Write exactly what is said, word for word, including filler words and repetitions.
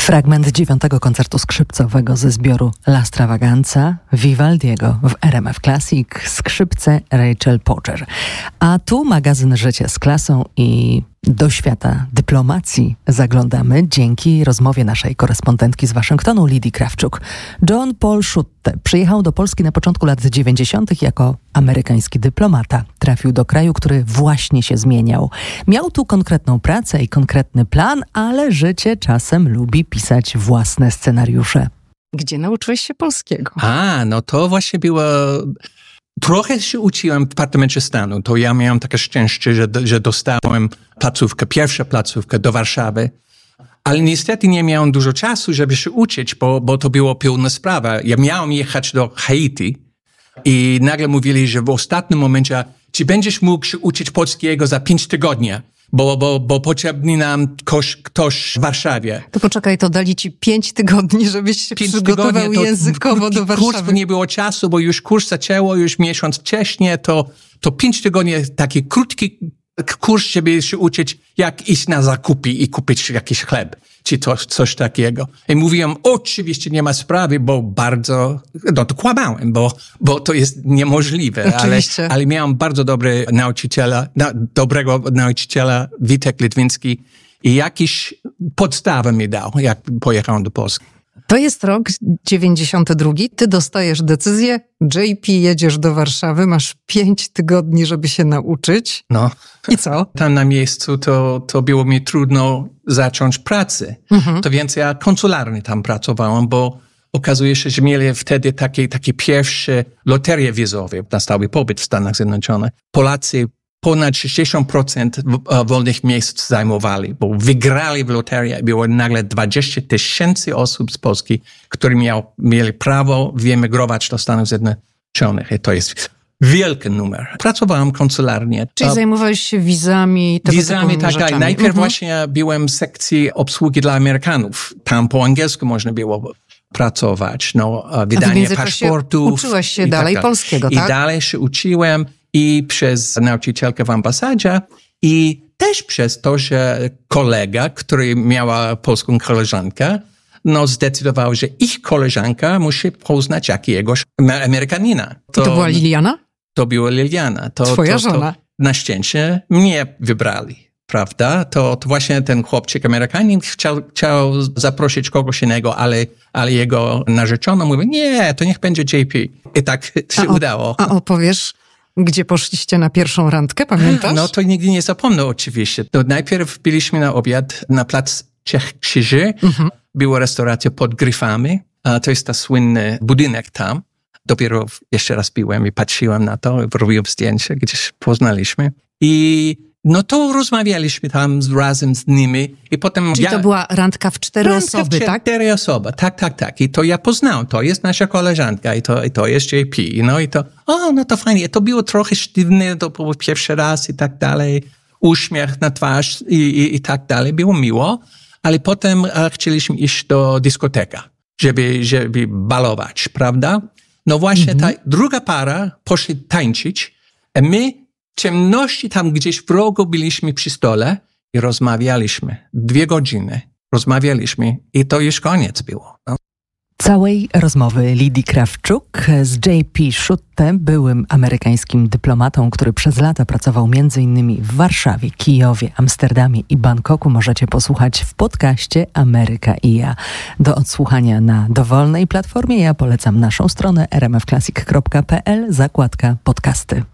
Fragment dziewiątego koncertu skrzypcowego ze zbioru La Stravaganza Vivaldiego w R M F Classic, skrzypce Rachel Pocher. A tu magazyn Życie z klasą i do świata dyplomacji zaglądamy dzięki rozmowie naszej korespondentki z Waszyngtonu, Lidii Krawczuk. John Paul Schutte przyjechał do Polski na początku lat dziewięćdziesiątych jako amerykański dyplomata. Trafił do kraju, który właśnie się zmieniał. Miał tu konkretną pracę i konkretny plan, ale życie czasem lubi pisać własne scenariusze. Gdzie nauczyłeś się polskiego? A, no to właśnie było... Trochę się uczyłem w Departamencie Stanu. To ja miałem takie szczęście, że, że dostałem placówkę, pierwszą placówkę do Warszawy. Ale niestety nie miałem dużo czasu, żeby się uczyć, bo, bo to była pilna sprawa. Ja miałem jechać do Haiti i nagle mówili, że w ostatnim momencie, czy będziesz mógł się uczyć polskiego za pięć tygodni, bo, bo, bo potrzebny nam ktoś, ktoś w Warszawie. To poczekaj, to dali ci pięć tygodni, żebyś się pięć przygotował językowo do Warszawy. Kurs nie było czasu, bo już kurs zaczęło, już miesiąc wcześniej, to, to pięć tygodni, taki krótki kurs, żeby się uczyć, jak iść na zakupy i kupić jakiś chleb, czy coś, coś takiego. I mówiłem, oczywiście nie ma sprawy, bo bardzo, no to kłamałem, bo, bo to jest niemożliwe. Ale, ale miałem bardzo dobry nauczyciela, na, dobrego nauczyciela, Witek Litwiński, i jakiś podstawę mi dał, jak pojechałem do Polski. To jest rok dziewięćdziesiąty drugi. Ty dostajesz decyzję, J P jedziesz do Warszawy, masz pięć tygodni, żeby się nauczyć. No. I co? Tam na miejscu to, to było mi trudno zacząć pracę. Mhm. To więc ja konsularnie tam pracowałem, bo okazuje się, że mieli wtedy takie, takie pierwsze loterie wizowe na stały pobyt w Stanach Zjednoczonych. Polacy ponad sześćdziesiąt procent wolnych miejsc zajmowali, bo wygrali w loterię. Było nagle dwadzieścia tysięcy osób z Polski, które miał, mieli prawo wyemigrować do Stanów Zjednoczonych. I to jest wielki numer. Pracowałem konsularnie. Czyli A, zajmowałeś się wizami, tego Wizami, tak, rzeczami. tak. Najpierw mhm. właśnie byłem w sekcji obsługi dla Amerykanów. Tam po angielsku można było pracować. No, wydanie paszportów. Uczyłeś się dalej tak, polskiego, tak? I dalej się uczyłem. I przez nauczycielkę w ambasadzie i też przez to, że kolega, który miała polską koleżankę, no zdecydował, że ich koleżanka musi poznać jakiegoś Amerykanina. To, I to była Liliana? To była Liliana. To, Twoja to, żona? To na szczęście mnie wybrali, prawda? To, to właśnie ten chłopczyk Amerykanin chciał, chciał zaprosić kogoś innego, ale, ale jego narzeczona mówi, nie, to niech będzie J P. I tak się a udało. A opowiesz, gdzie poszliście na pierwszą randkę, pamiętasz? No to nigdy nie zapomnę oczywiście. To najpierw byliśmy na obiad na plac Trzech Krzyży. Mhm. Była restauracja pod Gryfami. A to jest ta słynny budynek tam. Dopiero jeszcze raz byłem i patrzyłem na to, robiłem zdjęcie, gdzieś poznaliśmy. I no to rozmawialiśmy tam razem z nimi i potem... Czyli ja, to była randka w cztery randka osoby, w tak? cztery osoby, tak, tak, tak. I to ja poznałem, to jest nasza koleżanka i to, i to jest J P. No i to, o, no to fajnie. To było trochę sztywne, to było pierwszy raz i tak dalej. Uśmiech na twarz i, i, i tak dalej. Było miło, ale potem a, chcieliśmy iść do dyskoteka, żeby, żeby balować, prawda? No właśnie mhm. ta druga para poszli tańczyć, a my w ciemności tam gdzieś w rogu byliśmy przy stole i rozmawialiśmy. Dwie godziny rozmawialiśmy i to już koniec było. No. Całej rozmowy Lidii Krawczuk z J P. Schutte, byłym amerykańskim dyplomatą, który przez lata pracował między innymi w Warszawie, Kijowie, Amsterdamie i Bangkoku, możecie posłuchać w podcaście Ameryka i ja. Do odsłuchania na dowolnej platformie ja polecam naszą stronę r m f classic kropka p l, zakładka podcasty.